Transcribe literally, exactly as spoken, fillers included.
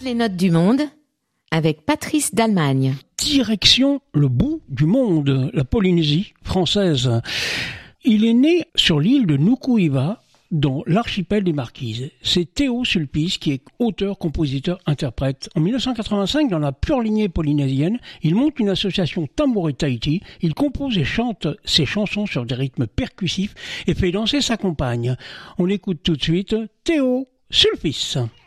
les notes du monde avec Patrice d'Allemagne. Direction le bout du monde, la Polynésie française. Il est né sur l'île de Nukuʻiva, dans l'archipel des Marquises. C'est Théo Sulpice qui est auteur, compositeur, interprète. En dix-neuf cent quatre-vingt-cinq, dans la pure lignée polynésienne, il monte une association Tambour et Tahiti. Il compose et chante ses chansons sur des rythmes percussifs et fait danser sa compagne. On écoute tout de suite Théo Sulpice.